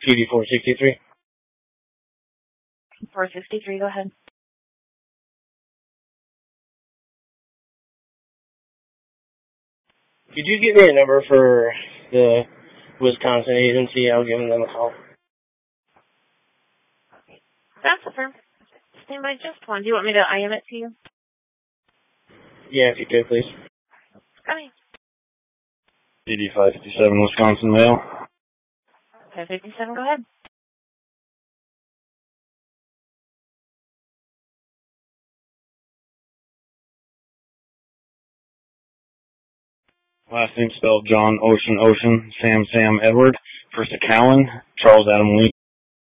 PD 463. 463, go ahead. Could you give me a number for the Wisconsin agency? I'll give them a call. That's fair. Stand by just one. Do you want me to IM it to you? Yeah, if you could, please. Okay. PD 557, Wisconsin Mail. 557, go ahead. Last name spelled John, Ocean, Sam, Edward. First a Cowan, Charles Adam Lee.